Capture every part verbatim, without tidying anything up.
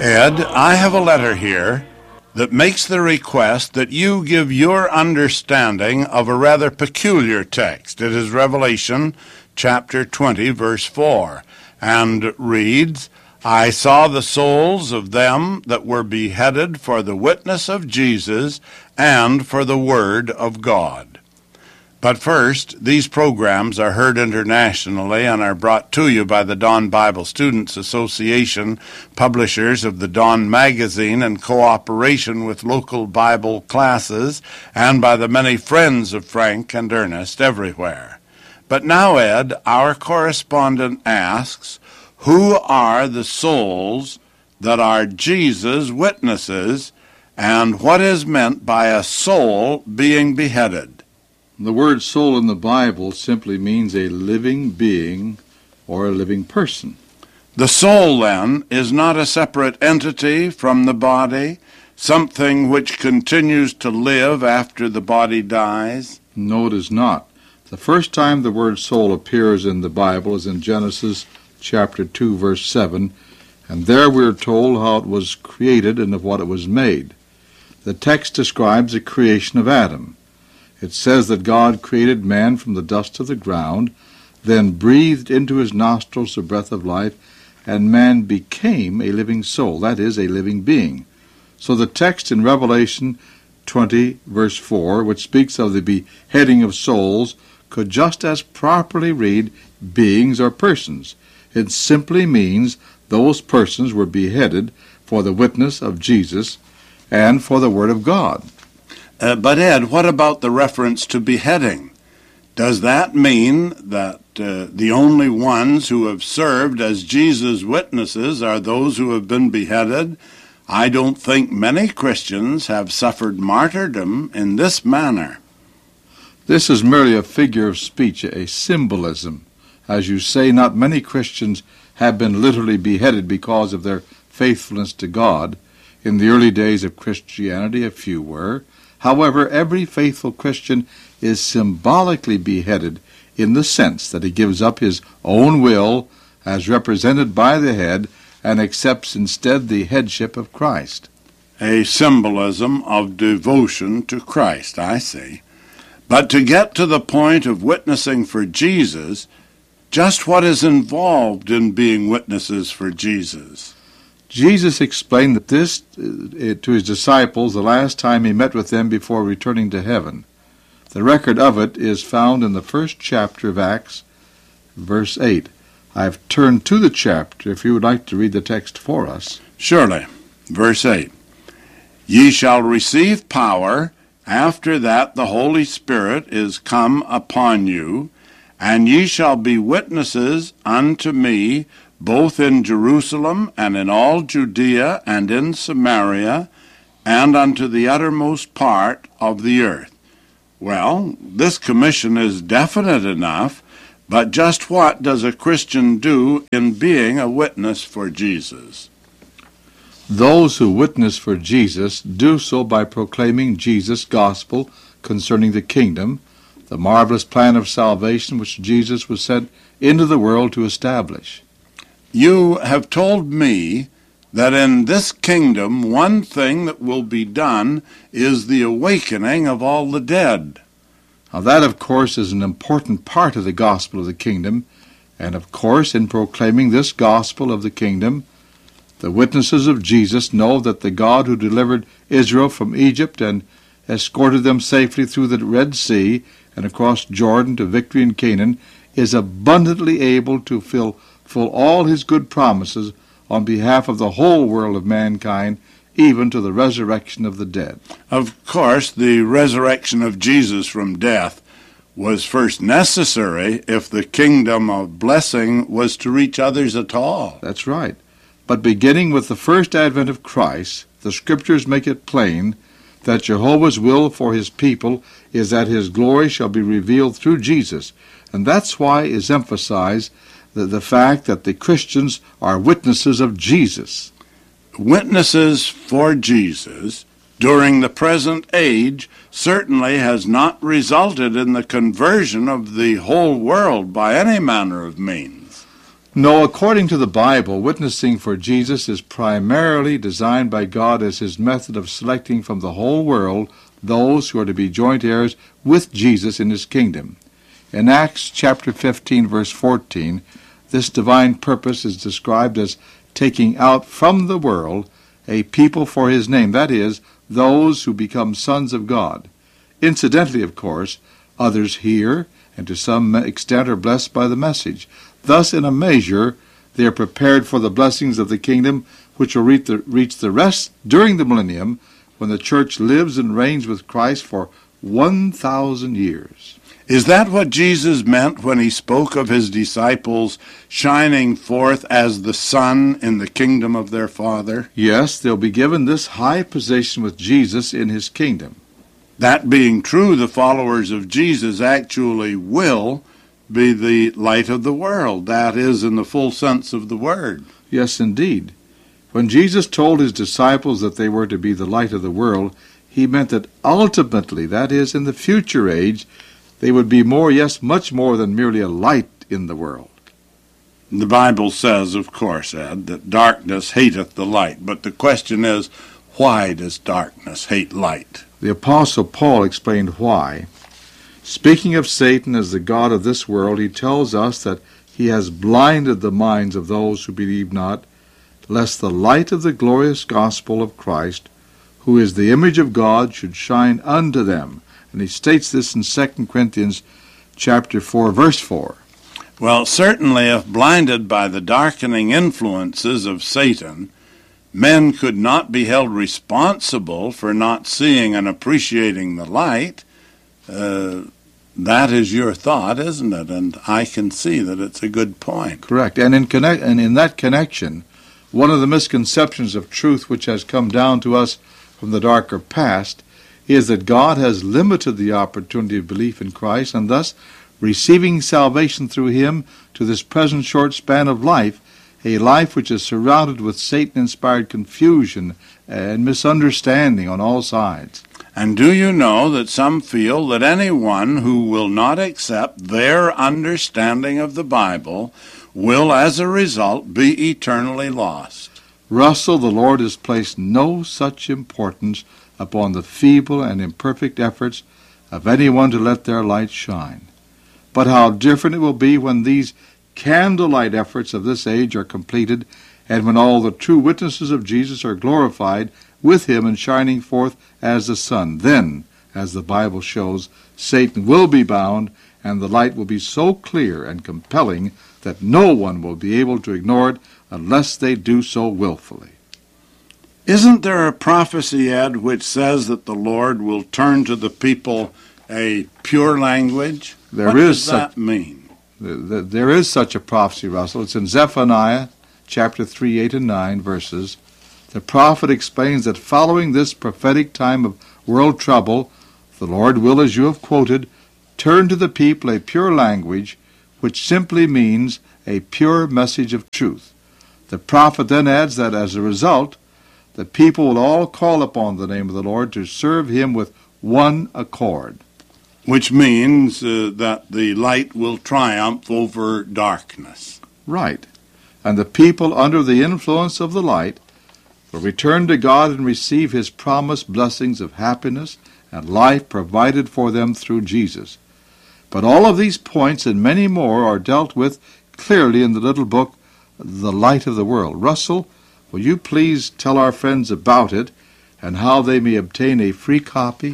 Ed, I have a letter here that makes the request that you give your understanding of a rather peculiar text. It is Revelation chapter twenty, verse four, and reads, I saw the souls of them that were beheaded for the witness of Jesus and for the word of God. But first, these programs are heard internationally and are brought to you by the Dawn Bible Students Association, publishers of the Dawn magazine, in cooperation with local Bible classes, and by the many friends of Frank and Ernest everywhere. But now, Ed, our correspondent asks, who are the souls that are Jesus' witnesses, and what is meant by a soul being beheaded? The word soul in the Bible simply means a living being or a living person. The soul, then, is not a separate entity from the body, something which continues to live after the body dies? No, it is not. The first time the word soul appears in the Bible is in Genesis chapter two, verse seven, and there we are told how it was created and of what it was made. The text describes the creation of Adam. It says that God created man from the dust of the ground, then breathed into his nostrils the breath of life, and man became a living soul, that is, a living being. So the text in Revelation twenty, verse four, which speaks of the beheading of souls, could just as properly read beings or persons. It simply means those persons were beheaded for the witness of Jesus and for the Word of God. Uh, but Ed, what about the reference to beheading? Does that mean that uh, the only ones who have served as Jesus' witnesses are those who have been beheaded? I don't think many Christians have suffered martyrdom in this manner. This is merely a figure of speech, a symbolism. As you say, not many Christians have been literally beheaded because of their faithfulness to God. In the early days of Christianity, a few were. However, every faithful Christian is symbolically beheaded in the sense that he gives up his own will as represented by the head and accepts instead the headship of Christ. A symbolism of devotion to Christ, I see. But to get to the point of witnessing for Jesus, just what is involved in being witnesses for Jesus? Jesus explained that this uh, to his disciples the last time he met with them before returning to heaven. The record of it is found in the first chapter of Acts, verse eight. I've turned to the chapter if you would like to read the text for us. Surely. Verse eight. Ye shall receive power, after that the Holy Spirit is come upon you, and ye shall be witnesses unto me, both in Jerusalem and in all Judea and in Samaria, and unto the uttermost part of the earth. Well, this commission is definite enough, but just what does a Christian do in being a witness for Jesus? Those who witness for Jesus do so by proclaiming Jesus' gospel concerning the kingdom, the marvelous plan of salvation which Jesus was sent into the world to establish. You have told me that in this kingdom one thing that will be done is the awakening of all the dead. Now that, of course, is an important part of the gospel of the kingdom, and of course, in proclaiming this gospel of the kingdom, the witnesses of Jesus know that the God who delivered Israel from Egypt and escorted them safely through the Red Sea and across Jordan to victory in Canaan is abundantly able to fill fulfill all his good promises on behalf of the whole world of mankind, even to the resurrection of the dead. Of course, the resurrection of Jesus from death was first necessary if the kingdom of blessing was to reach others at all. That's right. But beginning with the first advent of Christ, the Scriptures make it plain that Jehovah's will for his people is that his glory shall be revealed through Jesus. And that's why is emphasized the, the fact that the Christians are witnesses of Jesus. Witnesses for Jesus during the present age certainly has not resulted in the conversion of the whole world by any manner of means. No, according to the Bible, witnessing for Jesus is primarily designed by God as his method of selecting from the whole world those who are to be joint heirs with Jesus in his kingdom. In Acts chapter fifteen, verse fourteen, this divine purpose is described as taking out from the world a people for his name, that is, those who become sons of God. Incidentally, of course, others hear and to some extent are blessed by the message. Thus, in a measure, they are prepared for the blessings of the kingdom, which will reach the, reach the rest during the millennium, when the church lives and reigns with Christ for one thousand years. Is that what Jesus meant when he spoke of his disciples shining forth as the sun in the kingdom of their Father? Yes, they'll be given this high position with Jesus in his kingdom. That being true, the followers of Jesus actually will be the light of the world. That is, in the full sense of the word. Yes, indeed. When Jesus told his disciples that they were to be the light of the world, he meant that ultimately, that is, in the future age, they would be more, yes, much more than merely a light in the world. The Bible says, of course, Ed, that darkness hateth the light. But the question is, why does darkness hate light? The Apostle Paul explained why. Speaking of Satan as the god of this world, he tells us that he has blinded the minds of those who believe not, lest the light of the glorious gospel of Christ, who is the image of God, should shine unto them. And he states this in Second Corinthians chapter four, verse four. Well, certainly if blinded by the darkening influences of Satan, men could not be held responsible for not seeing and appreciating the light. Uh, that is your thought, isn't it? And I can see that it's a good point. Correct. And in connect, and in that connection, one of the misconceptions of truth which has come down to us from the darker past is that God has limited the opportunity of belief in Christ, and thus receiving salvation through him to this present short span of life, a life which is surrounded with Satan-inspired confusion and misunderstanding on all sides. And do you know that some feel that anyone who will not accept their understanding of the Bible will, as a result, be eternally lost? Russell, the Lord has placed no such importance upon the feeble and imperfect efforts of anyone to let their light shine. But how different it will be when these candlelight efforts of this age are completed, and when all the true witnesses of Jesus are glorified with him and shining forth as the sun. Then, as the Bible shows, Satan will be bound, and the light will be so clear and compelling that no one will be able to ignore it unless they do so willfully. Isn't there a prophecy, Ed, which says that the Lord will turn to the people a pure language? There what is does such, that mean? There is such a prophecy, Russell. It's in Zephaniah chapter three, eight, and nine verses. The prophet explains that following this prophetic time of world trouble, the Lord will, as you have quoted, turn to the people a pure language, which simply means a pure message of truth. The prophet then adds that as a result, the people will all call upon the name of the Lord to serve him with one accord. Which means uh, that the light will triumph over darkness. Right. And the people under the influence of the light will return to God and receive his promised blessings of happiness and life provided for them through Jesus. But all of these points and many more are dealt with clearly in the little book, The Light of the World. Russell, will you please tell our friends about it and how they may obtain a free copy?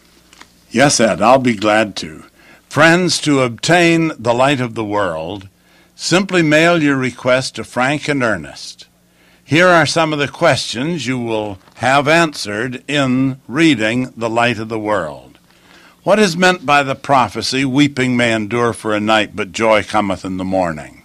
Yes, Ed, I'll be glad to. Friends, to obtain The Light of the World, simply mail your request to Frank and Ernest. Here are some of the questions you will have answered in reading The Light of the World. What is meant by the prophecy, weeping may endure for a night, but joy cometh in the morning?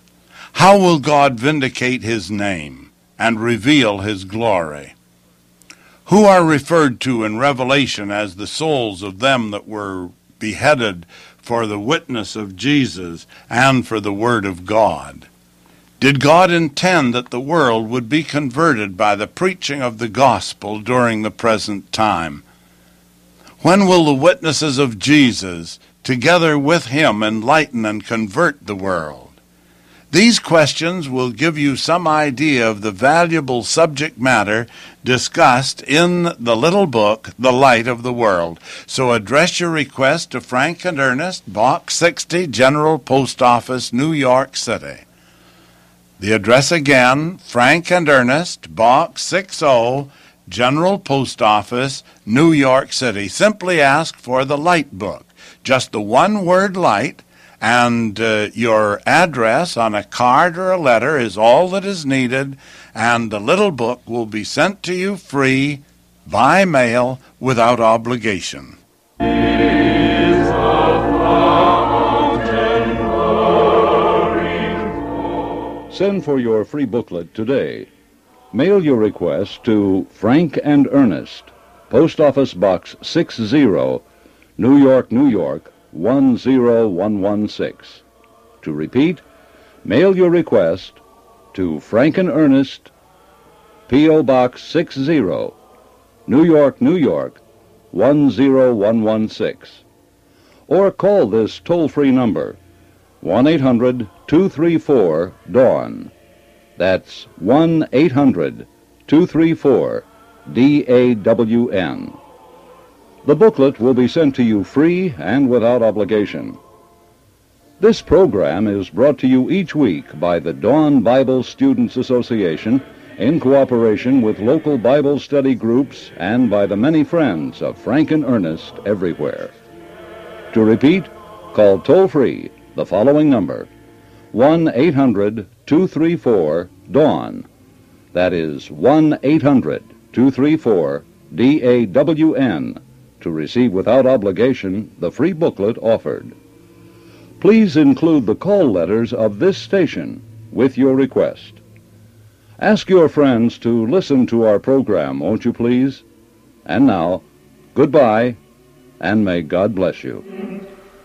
How will God vindicate his name and reveal his glory? Who are referred to in Revelation as the souls of them that were beheaded for the witness of Jesus and for the word of God? Did God intend that the world would be converted by the preaching of the gospel during the present time? When will the witnesses of Jesus, together with him, enlighten and convert the world? These questions will give you some idea of the valuable subject matter discussed in the little book, The Light of the World. So address your request to Frank and Ernest, Box sixty, General Post Office, New York City. The address again, Frank and Ernest, Box sixty, General Post Office, New York City. Simply ask for the Light Book, just the one word light, and uh, your address on a card or a letter is all that is needed, and the little book will be sent to you free by mail without obligation. Send for your free booklet today. Mail your request to Frank and Ernest, Post Office Box sixty, New York, New York, one zero one one six. To repeat, mail your request to Frank and Ernest, P O. Box sixty, New York, New York, one zero one one six. Or call this toll-free number, one eight hundred two three four DAWN. That's one eight hundred two three four D A W N. The booklet will be sent to you free and without obligation. This program is brought to you each week by the Dawn Bible Students Association in cooperation with local Bible study groups and by the many friends of Frank and Ernest everywhere. To repeat, call toll-free the following number, one eight hundred two three four DAWN. That is one eight hundred two three four D A W N. to receive without obligation the free booklet offered. Please include the call letters of this station with your request. Ask your friends to listen to our program, won't you please? And now, goodbye, and may God bless you.